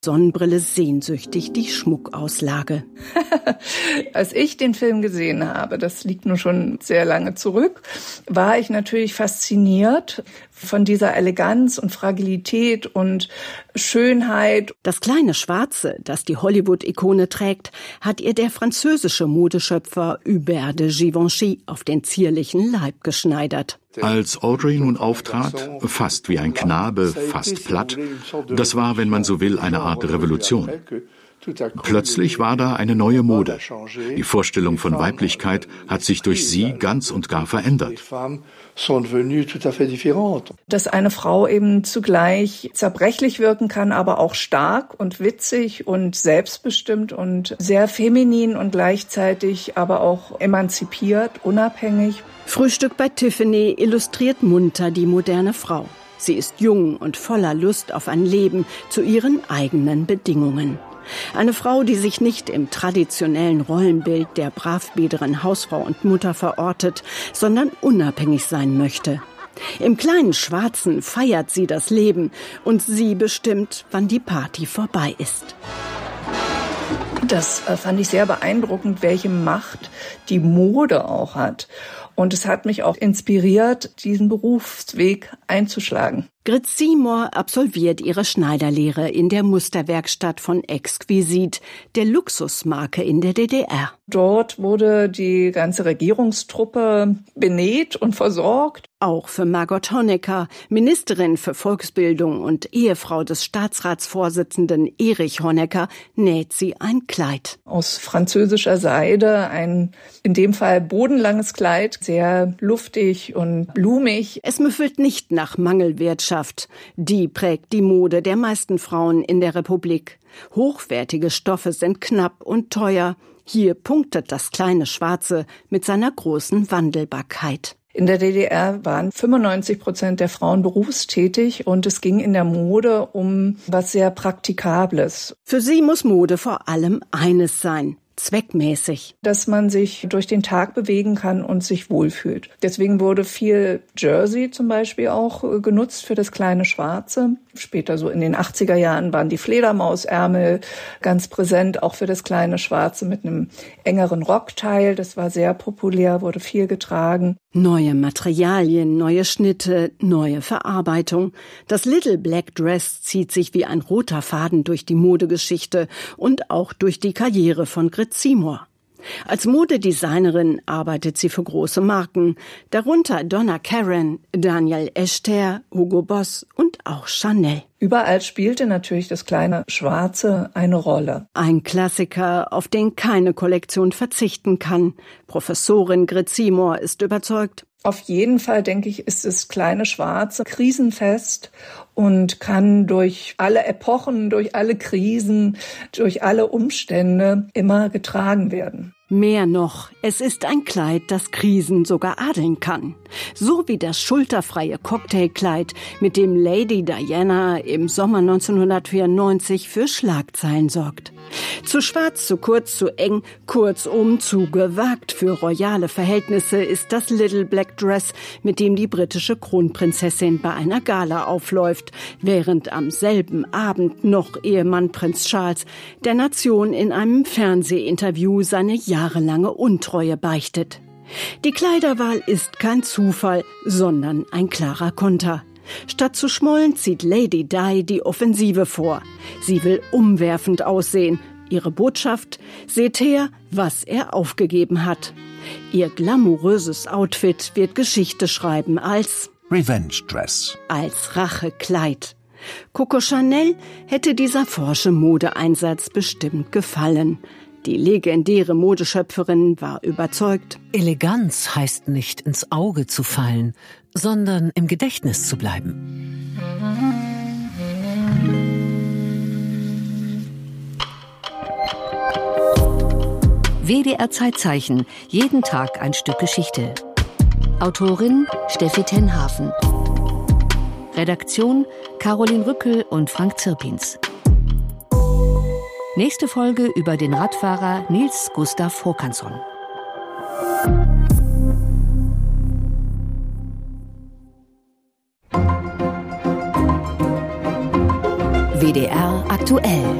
Sonnenbrille sehnsüchtig die Schmuckauslage. Als ich den Film gesehen habe, das liegt nun schon sehr lange zurück, war ich natürlich fasziniert von dieser Eleganz und Fragilität und Schönheit. Das kleine Schwarze, das die Hollywood-Ikone trägt, hat ihr der französische Modeschöpfer Hubert de Givenchy auf den zierlichen Leib geschneidert. Als Audrey nun auftrat, fast wie ein Knabe, fast platt, das war, wenn man so will, eine Art Revolution. Plötzlich war da eine neue Mode. Die Vorstellung von Weiblichkeit hat sich durch sie ganz und gar verändert. Dass eine Frau eben zugleich zerbrechlich wirken kann, aber auch stark und witzig und selbstbestimmt und sehr feminin und gleichzeitig aber auch emanzipiert, unabhängig. Frühstück bei Tiffany illustriert munter die moderne Frau. Sie ist jung und voller Lust auf ein Leben zu ihren eigenen Bedingungen. Eine Frau, die sich nicht im traditionellen Rollenbild der bravbiederen Hausfrau und Mutter verortet, sondern unabhängig sein möchte. Im kleinen Schwarzen feiert sie das Leben und sie bestimmt, wann die Party vorbei ist. Das fand ich sehr beeindruckend, welche Macht die Mode auch hat. Und es hat mich auch inspiriert, diesen Berufsweg einzuschlagen. Grit Seymour absolviert ihre Schneiderlehre in der Musterwerkstatt von Exquisite, der Luxusmarke in der DDR. Dort wurde die ganze Regierungstruppe benäht und versorgt. Auch für Margot Honecker, Ministerin für Volksbildung und Ehefrau des Staatsratsvorsitzenden Erich Honecker, näht sie ein Kleid. Aus französischer Seide, ein in dem Fall bodenlanges Kleid, sehr luftig und blumig. Es müffelt nicht nach Mangelwirtschaft. Die prägt die Mode der meisten Frauen in der Republik. Hochwertige Stoffe sind knapp und teuer. Hier punktet das kleine Schwarze mit seiner großen Wandelbarkeit. In der DDR waren 95% der Frauen berufstätig und es ging in der Mode um was sehr Praktikables. Für sie muss Mode vor allem eines sein: zweckmäßig. Dass man sich durch den Tag bewegen kann und sich wohlfühlt. Deswegen wurde viel Jersey zum Beispiel auch genutzt für das kleine Schwarze. Später so in den 80er Jahren waren die Fledermausärmel ganz präsent, auch für das kleine Schwarze mit einem engeren Rockteil. Das war sehr populär, wurde viel getragen. Neue Materialien, neue Schnitte, neue Verarbeitung. Das Little Black Dress zieht sich wie ein roter Faden durch die Modegeschichte und auch durch die Karriere von Grit Seymour. Als Modedesignerin arbeitet sie für große Marken, darunter Donna Karan, Daniel Echter, Hugo Boss und auch Chanel. Überall spielte natürlich das kleine Schwarze eine Rolle. Ein Klassiker, auf den keine Kollektion verzichten kann. Professorin Grit Seymour ist überzeugt. Auf jeden Fall, denke ich, ist das kleine Schwarze krisenfest und kann durch alle Epochen, durch alle Krisen, durch alle Umstände immer getragen werden. Mehr noch, es ist ein Kleid, das Krisen sogar adeln kann. So wie das schulterfreie Cocktailkleid, mit dem Lady Diana im Sommer 1994 für Schlagzeilen sorgt. Zu schwarz, zu kurz, zu eng, kurzum zu gewagt für royale Verhältnisse ist das Little Black Dress, mit dem die britische Kronprinzessin bei einer Gala aufläuft, während am selben Abend noch Ehemann Prinz Charles der Nation in einem Fernsehinterview seine jahrelange Untreue beichtet. Die Kleiderwahl ist kein Zufall, sondern ein klarer Konter. Statt zu schmollen zieht Lady Di die Offensive vor. Sie will umwerfend aussehen. Ihre Botschaft: seht her, was er aufgegeben hat. Ihr glamouröses Outfit wird Geschichte schreiben als Revenge Dress, als Rachekleid. Coco Chanel hätte dieser forsche Modeeinsatz bestimmt gefallen. Die legendäre Modeschöpferin war überzeugt: Eleganz heißt nicht ins Auge zu fallen, sondern im Gedächtnis zu bleiben. WDR Zeitzeichen, jeden Tag ein Stück Geschichte. Autorin Steffi Tenhafen. Redaktion Caroline Rückel und Frank Zirpins. Nächste Folge über den Radfahrer Nils Gustav Håkansson. WDR aktuell.